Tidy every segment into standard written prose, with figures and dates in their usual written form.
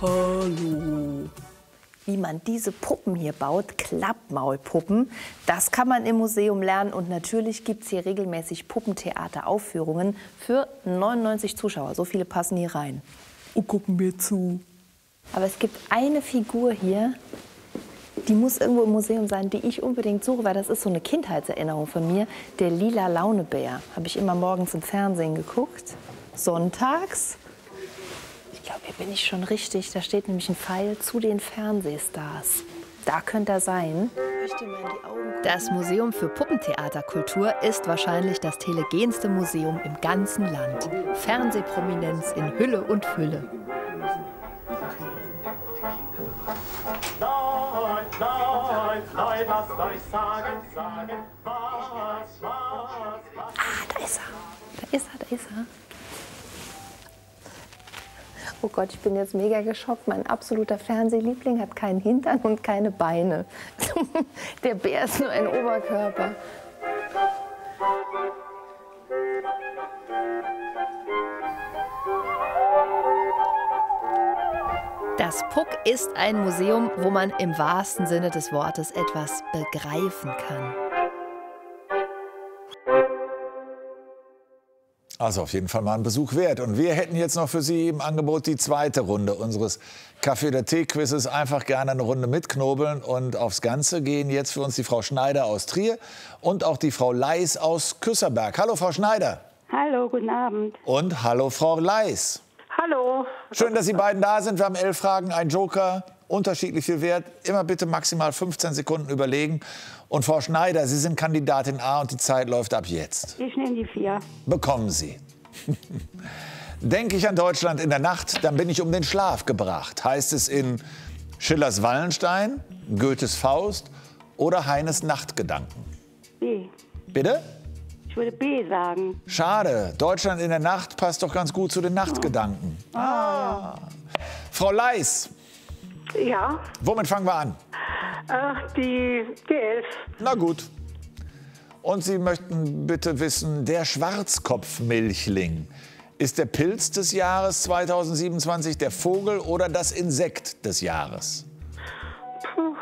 Hallo. Wie man diese Puppen hier baut, Klappmaulpuppen, das kann man im Museum lernen. Und natürlich gibt es hier regelmäßig Puppentheateraufführungen für 99 Zuschauer. So viele passen hier rein. Und gucken wir zu. Aber es gibt eine Figur hier, die muss irgendwo im Museum sein, die ich unbedingt suche, weil das ist so eine Kindheitserinnerung von mir. Der lila Launebär. Habe ich immer morgens im Fernsehen geguckt. Sonntags. Ich glaube, hier bin ich schon richtig. Da steht nämlich ein Pfeil zu den Fernsehstars. Da könnte er sein. Das Museum für Puppentheaterkultur ist wahrscheinlich das telegenste Museum im ganzen Land. Fernsehprominenz in Hülle und Fülle. Nein, lasst euch sagen, was. Ah, da ist er. Da ist er. Oh Gott, ich bin jetzt mega geschockt. Mein absoluter Fernsehliebling hat keinen Hintern und keine Beine. Der Bär ist nur ein Oberkörper. Das Puck ist ein Museum, wo man im wahrsten Sinne des Wortes etwas begreifen kann. Also auf jeden Fall mal ein Besuch wert. Und wir hätten jetzt noch für Sie im Angebot die zweite Runde unseres Kaffee- oder Tee-Quizzes. Einfach gerne eine Runde mitknobeln. Und aufs Ganze gehen jetzt für uns die Frau Schneider aus Trier und auch die Frau Leis aus Küsserberg. Hallo, Frau Schneider. Hallo, guten Abend. Und hallo, Frau Leis. Hallo. Schön, dass Sie beiden da sind. Wir haben 11 Fragen, ein Joker, unterschiedlich viel Wert. Immer bitte maximal 15 Sekunden überlegen. Und Frau Schneider, Sie sind Kandidatin A und die Zeit läuft ab jetzt. Ich nehme die 4. Bekommen Sie. Denke ich an Deutschland in der Nacht, dann bin ich um den Schlaf gebracht. Heißt es in Schillers Wallenstein, Goethes Faust oder Heines Nachtgedanken? B. Bitte? Ich würde B sagen. Schade, Deutschland in der Nacht passt doch ganz gut zu den Nachtgedanken. Ah. Frau Leis. Ja. Womit fangen wir an? Die 11. Na gut. Und Sie möchten bitte wissen, der Schwarzkopfmilchling, ist der Pilz des Jahres 2027 der Vogel oder das Insekt des Jahres? Puh,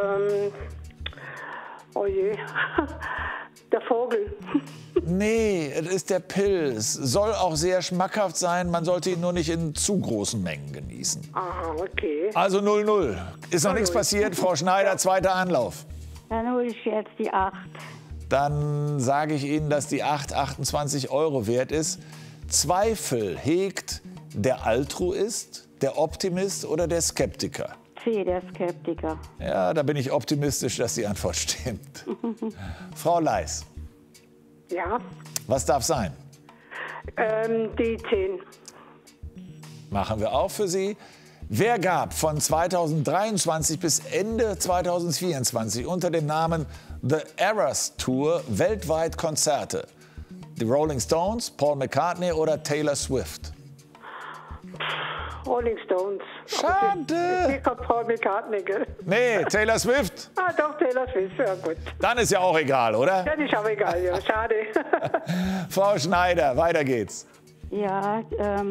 oh je. Der Vogel. Nee, es ist der Pilz. Soll auch sehr schmackhaft sein, man sollte ihn nur nicht in zu großen Mengen genießen. Ah, okay. Also 0-0. Ist noch nichts passiert, Frau Schneider, zweiter Anlauf. Dann hole ich jetzt die 8. Dann sage ich Ihnen, dass die 8 28 € wert ist. Zweifel hegt der Altruist, der Optimist oder der Skeptiker? C, der Skeptiker. Ja, da bin ich optimistisch, dass die Antwort stimmt. Frau Leis. Ja. Was darf sein? Die 10. Machen wir auch für Sie. Wer gab von 2023 bis Ende 2024 unter dem Namen The Eras Tour weltweit Konzerte? Die Rolling Stones, Paul McCartney oder Taylor Swift? Rolling Stones. Schade. Ich glaube Paul McCartney, gell? Nee, Taylor Swift. Ah, doch, Taylor Swift, ja gut. Dann ist ja auch egal, oder? Ja, ist auch egal, ja, schade. Frau Schneider, weiter geht's. Ja,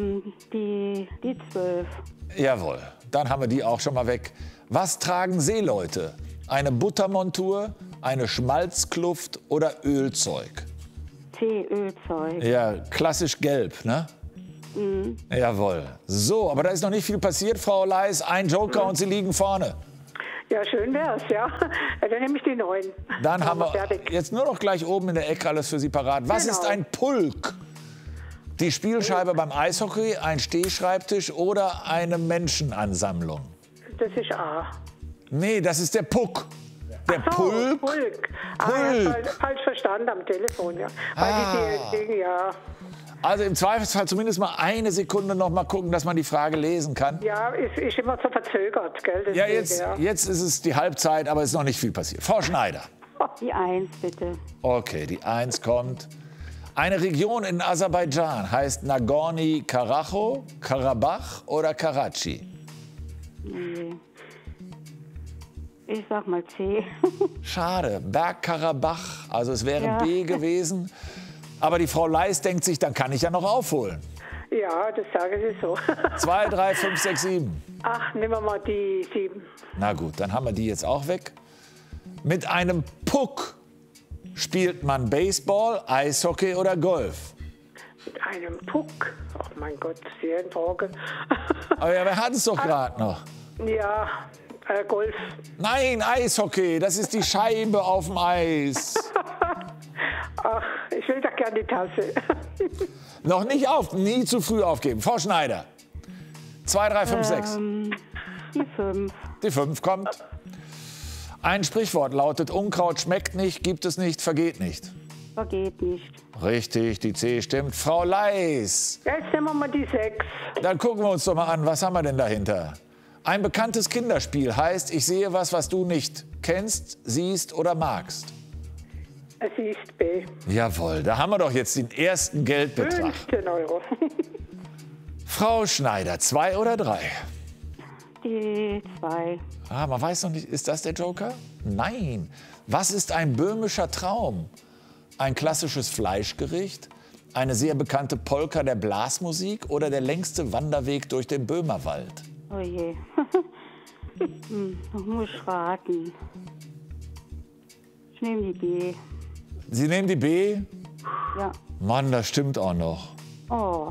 die 12. Jawohl, dann haben wir die auch schon mal weg. Was tragen Seeleute? Eine Buttermontur, eine Schmalzkluft oder Ölzeug? C, Ölzeug. Ja, klassisch gelb, ne? Mhm. Jawohl. So, aber da ist noch nicht viel passiert, Frau Leis. Ein Joker und Sie liegen vorne. Ja, schön wär's, ja. Dann nehme ich die 9. Dann haben wir jetzt nur noch gleich oben in der Ecke alles für Sie parat. Was ist ein Pulk? Die Spielscheibe beim Eishockey, ein Stehschreibtisch oder eine Menschenansammlung? Das ist A. Nee, das ist der Puck. Der Pulk. Pulk. Ja, falsch verstanden am Telefon, ja. Weil die Dinge, ja. Also im Zweifelsfall zumindest mal eine Sekunde noch mal gucken, dass man die Frage lesen kann. Ja, ist immer so verzögert, gell? Ja, jetzt ist es die Halbzeit, aber es ist noch nicht viel passiert. Frau Schneider. Die 1, bitte. Okay, die 1 kommt. Eine Region in Aserbaidschan heißt Nagorny-Karabach, Karabach oder Karachi? Nee. Ich sag mal C. Schade, Bergkarabach, also es wäre B gewesen. Aber die Frau Leis denkt sich, dann kann ich ja noch aufholen. Ja, das sagen Sie so. 2, 3, 5, 6, 7. Ach, nehmen wir mal die 7. Na gut, dann haben wir die jetzt auch weg. Mit einem Puck spielt man Baseball, Eishockey oder Golf? Mit einem Puck. Ach mein Gott, sehr in Frage. Aber ja, wir hatten es doch gerade noch. Ja, Golf. Nein, Eishockey, das ist die Scheibe auf dem Eis. Ach, ich will doch gerne die Tasse. Noch nicht nie zu früh aufgeben. Frau Schneider. 2, 3, 5, 6. Die 5. Die 5 kommt. Ein Sprichwort lautet, Unkraut schmeckt nicht, gibt es nicht, vergeht nicht. Vergeht nicht. Richtig, die C stimmt. Frau Leis. Jetzt nehmen wir mal die 6. Dann gucken wir uns doch mal an, was haben wir denn dahinter? Ein bekanntes Kinderspiel heißt, ich sehe was du nicht kennst, siehst oder magst. Sie ist B. Jawohl, da haben wir doch jetzt den ersten Geldbetrag. 15 Euro. Frau Schneider, 2 oder 3? Die 2. Ah, man weiß noch nicht, ist das der Joker? Nein. Was ist ein böhmischer Traum? Ein klassisches Fleischgericht, eine sehr bekannte Polka der Blasmusik oder der längste Wanderweg durch den Böhmerwald? Oh je. Ich muss raten. Ich nehme die B. Sie nehmen die B? Ja. Mann, das stimmt auch noch. Oh.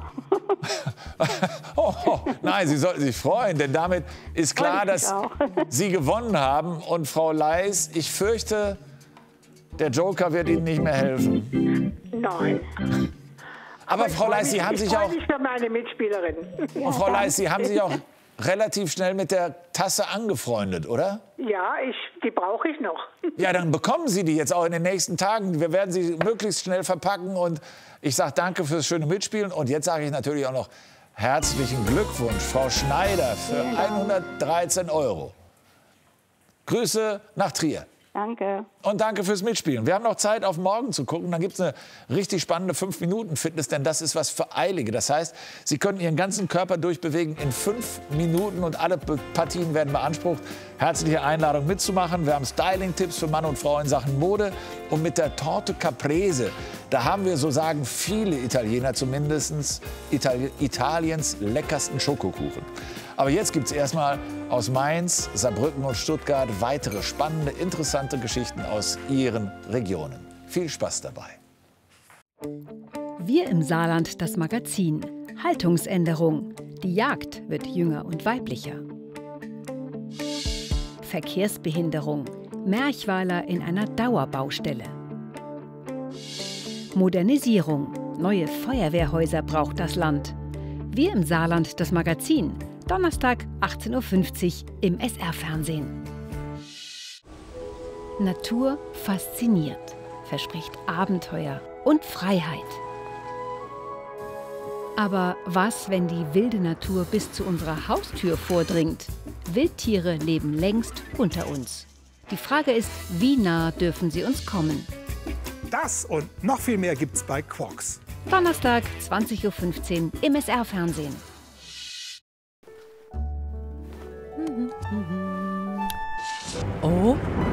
Oh, nein, Sie sollten sich freuen, denn damit ist klar, Freut mich dass auch. Sie gewonnen haben. Und Frau Leis, ich fürchte, der Joker wird Ihnen nicht mehr helfen. Nein. Aber Frau Leis, Sie haben sich auch, Ich freue mich für meine Mitspielerin. und Frau Leis, Sie haben sich auch relativ schnell mit der Tasse angefreundet, oder? Ja, die brauche ich noch. Ja, dann bekommen Sie die jetzt auch in den nächsten Tagen. Wir werden sie möglichst schnell verpacken. Und ich sage danke fürs schöne Mitspielen. Und jetzt sage ich natürlich auch noch herzlichen Glückwunsch, Frau Schneider, für 113 Euro. Grüße nach Trier. Danke. Und danke fürs Mitspielen. Wir haben noch Zeit, auf morgen zu gucken. Dann gibt es eine richtig spannende 5-Minuten-Fitness, denn das ist was für Eilige. Das heißt, Sie können Ihren ganzen Körper durchbewegen in 5 Minuten und alle Partien werden beansprucht. Herzliche Einladung mitzumachen. Wir haben Styling-Tipps für Mann und Frau in Sachen Mode. Und mit der Torte Caprese, da haben wir, so sagen viele Italiener zumindest, Italiens leckersten Schokokuchen. Aber jetzt gibt es erstmal aus Mainz, Saarbrücken und Stuttgart weitere spannende, interessante Geschichten aus ihren Regionen. Viel Spaß dabei. Wir im Saarland, das Magazin. Haltungsänderung. Die Jagd wird jünger und weiblicher. Verkehrsbehinderung. Merchweiler in einer Dauerbaustelle. Modernisierung. Neue Feuerwehrhäuser braucht das Land. Wir im Saarland, das Magazin. Donnerstag, 18:50 Uhr im SR-Fernsehen. Natur fasziniert, verspricht Abenteuer und Freiheit. Aber was, wenn die wilde Natur bis zu unserer Haustür vordringt? Wildtiere leben längst unter uns. Die Frage ist, wie nah dürfen sie uns kommen? Das und noch viel mehr gibt's bei Quarks. Donnerstag, 20:15 Uhr im SR-Fernsehen. Oh,